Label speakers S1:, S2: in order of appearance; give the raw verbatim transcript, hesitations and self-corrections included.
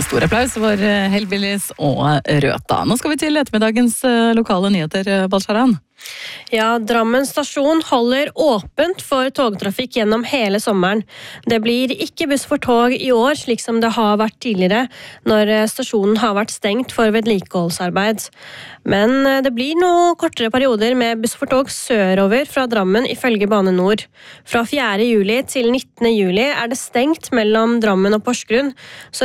S1: Og stor applaus for Hellbillies og Røta. Nå skal vi til ettermiddagens lokale nyheter, Balsharan.
S2: Ja, Drammen stasjon holder åpent for togtrafikk gjennom hele sommeren. Det blir ikke buss for tog i år, slik som det har vært tidligere, når stasjonen har vært stengt for vedlikeholdsarbeid. Men det blir noen kortere perioder med buss for tog sørover fra Drammen ifølge Bane Nor. Fra fjerde juli til nittende juli er det stengt mellom Drammen og Porsgrunn, så